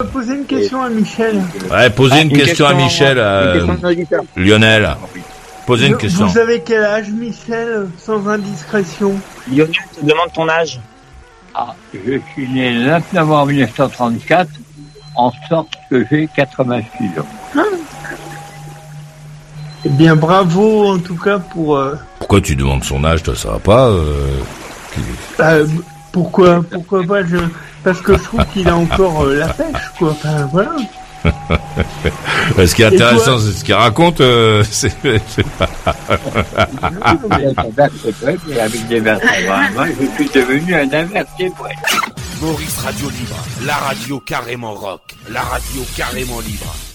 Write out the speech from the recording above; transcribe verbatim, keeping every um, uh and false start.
Je vais poser une question à Michel. Ouais, posez Ah, une, une question, question à Michel, en- euh, une question d'auditeur. Lionel. Posez une Vous- question. Vous avez quel âge, Michel, sans indiscrétion? Lionel te demande ton âge. Ah, je suis né le neuf novembre mille neuf cent trente-quatre, en sorte que j'ai quatre-vingt-six ans. Eh bien, bravo en tout cas pour. Euh, Pourquoi tu demandes son âge, toi, ça va pas euh, qu'il- euh, pourquoi, pourquoi pas je, parce que je trouve qu'il a encore euh, la pêche, quoi. Enfin, voilà. Ce qui est Et intéressant, toi c'est ce qu'il raconte. Euh, c'est... C'est vrai, mais avec des vertébrats, je suis devenu un invertébré. Maurice Radio Libre, la radio carrément rock, la radio carrément libre.